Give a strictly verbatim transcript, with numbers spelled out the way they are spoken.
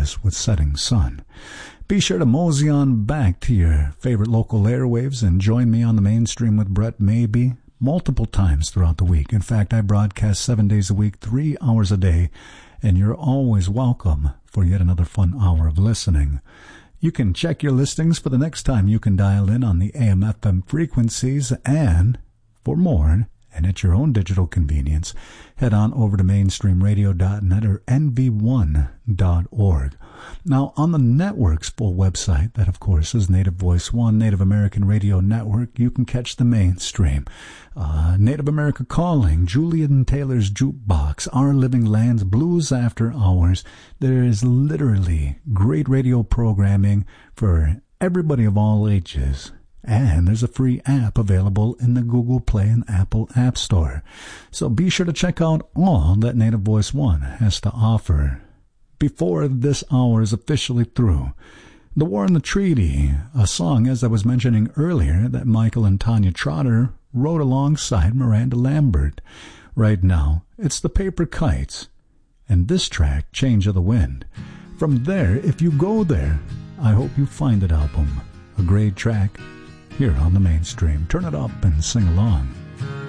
breakfast with setting sun. Be sure to mosey on back to your favorite local airwaves and join me on the mainstream with Brett Maybe multiple times throughout the week. In fact, I broadcast seven days a week, three hours a day, and you're always welcome for yet another fun hour of listening. You can check your listings for the next time you can dial in on the A M F M frequencies, and for more, and at your own digital convenience, head on over to mainstream radio dot net or N V one dot org. Now, on the network's full website, that of course is Native Voice One, Native American Radio Network, you can catch the mainstream. Uh, Native America Calling, Julian Taylor's Jukebox, Our Living Lands, Blues After Hours. There is literally great radio programming for everybody of all ages. And there's a free app available in the Google Play and Apple App Store. So be sure to check out all that Native Voice One has to offer. Before this hour is officially through, The War and the Treaty, a song, as I was mentioning earlier, that Michael and Tanya Trotter wrote alongside Miranda Lambert. Right now, it's the Paper Kites, and this track, Change of the Wind. From there, if you go there, I hope you find that album a great track here on the mainstream. Turn it up and sing along.